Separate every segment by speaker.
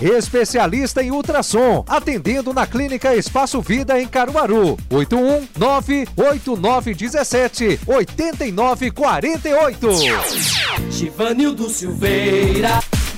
Speaker 1: especialista em ultrassom, atendendo na Clínica Espaço Vida em Caruaru. 819-8948.
Speaker 2: Givanildo Silveira.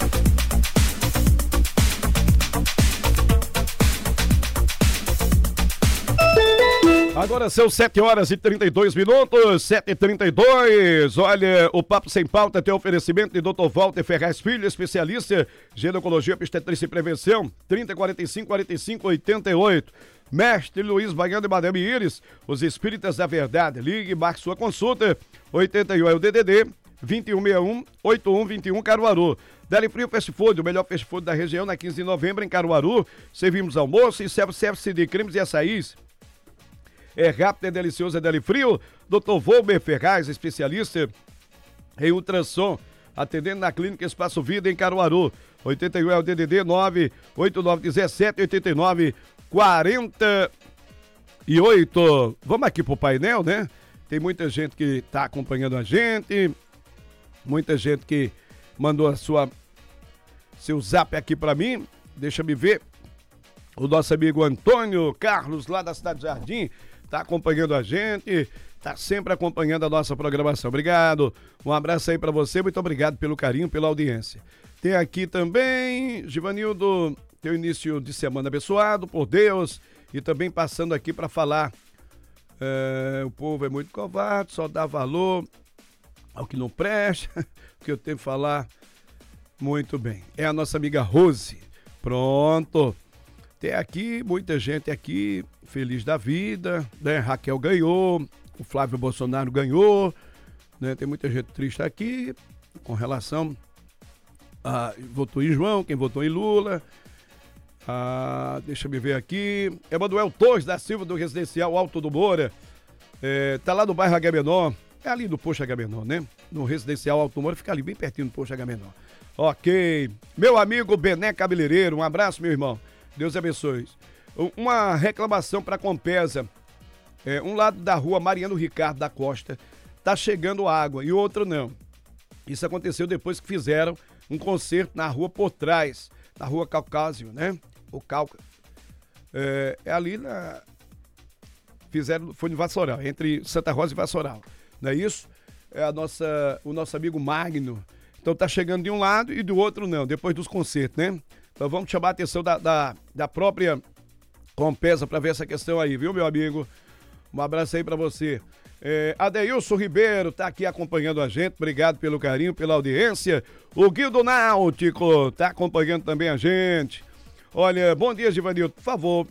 Speaker 3: Agora são 7h32, 7h32. Olha, o Papo Sem Pauta tem oferecimento de Dr. Walter Ferraz Filho, especialista em ginecologia, obstetrícia e prevenção, 3045-4588. Mestre Luiz Baiano e Madame Iris, os Espíritas da Verdade. Ligue e marque sua consulta. 81 é o DDD 2161-8121 Caruaru. Deli Frio Fast Food, o melhor fast food da região, na 15 de novembro em Caruaru. Servimos almoço e self-service de cremes e açaís. É rápido, é delicioso, é Deli Frio. Dr. Volber Ferraz, especialista em ultrassom, atendendo na Clínica Espaço Vida em Caruaru. 81 é o DDD 989178948. Vamos aqui pro painel, né? Tem muita gente que tá acompanhando a gente, muita gente que mandou seu zap aqui pra mim. Deixa me ver. O nosso amigo Antônio Carlos, lá da Cidade do Jardim, tá acompanhando a gente, tá sempre acompanhando a nossa programação. Obrigado, um abraço aí pra você, muito obrigado pelo carinho, pela audiência. Tem aqui também, Givanildo, teu início de semana abençoado por Deus, e também passando aqui pra falar, o povo é muito covarde, só dá valor ao que não presta, o que eu tenho que falar, muito bem. É a nossa amiga Rose, pronto. Tem aqui, muita gente aqui, feliz da vida, né? Raquel ganhou, o Flávio Bolsonaro ganhou, né? Tem muita gente triste aqui, com relação a votou em João, quem votou em Lula. Deixa eu ver aqui, Emanuel Torres da Silva, do Residencial Alto do Moura, tá lá no bairro Agamenon, é ali do Posto Agamenon, né? No Residencial Alto do Moura, fica ali bem pertinho do Posto Agamenon. Ok, meu amigo Bené Cabeleireiro, um abraço, meu irmão. Deus abençoe. Uma reclamação para a Compesa. Um lado da rua Mariano Ricardo da Costa tá chegando água e o outro não. Isso aconteceu depois que fizeram um concerto na rua por trás, na rua Caucásio, né? O Cauca. Ali na... Fizeram, foi no Vassoural, entre Santa Rosa e Vassoural. Não é isso? O nosso amigo Magno. Então tá chegando de um lado e do outro não, depois dos concertos, né? Então vamos chamar a atenção da própria Compesa para ver essa questão aí, viu, meu amigo? Um abraço aí para você. Adeilson Ribeiro tá aqui acompanhando a gente, obrigado pelo carinho, pela audiência. O Guildo Náutico tá acompanhando também a gente. Olha, bom dia, Givanildo, por favor,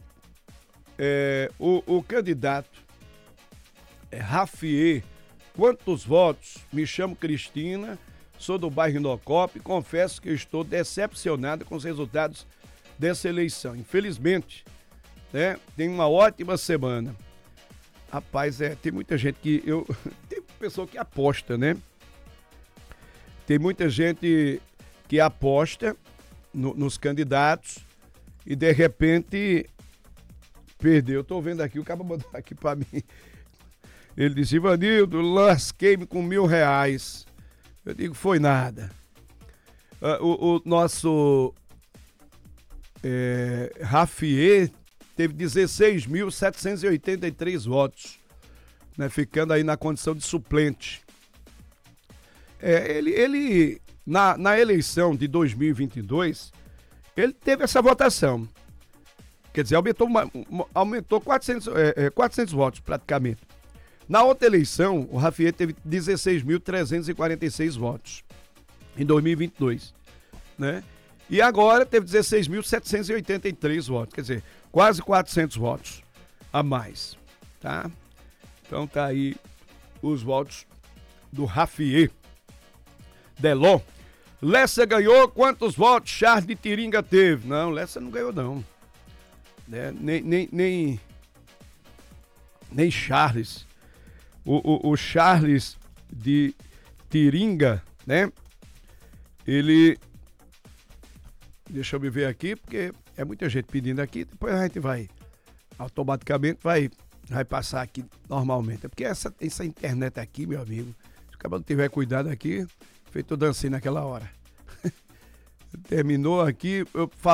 Speaker 3: o candidato Rafier, quantos votos? Me chamo Cristina, sou do bairro Inocop e confesso que estou decepcionado com os resultados dessa eleição. Infelizmente, né? Tem uma ótima semana. Rapaz, tem muita gente tem pessoa que aposta, né? Tem muita gente que aposta nos candidatos e de repente perdeu. Eu tô vendo aqui, o cara mandou aqui pra mim. Ele disse: Ivanildo, lasquei-me com R$1.000. Eu digo, foi nada. O nosso Rafier teve 16.783 votos, né, ficando aí na condição de suplente. Ele na eleição de 2022, ele teve essa votação. Quer dizer, aumentou 400 votos praticamente. Na outra eleição, o Rafier teve 16.346 votos em 2022, né? E agora teve 16.783 votos, quer dizer, quase 400 votos a mais, tá? Então tá aí os votos do Rafier. Delon. Lessa ganhou, quantos votos Charles de Tiringa teve? Não, Lessa não ganhou não, né? Nem Charles. O Charles de Tiringa, né? Ele... Deixa eu me ver aqui, porque é muita gente pedindo aqui. Depois a gente vai, automaticamente, vai passar aqui normalmente. É porque essa internet aqui, meu amigo, se o cara não tiver cuidado aqui, feito dancinha naquela hora. Terminou aqui, eu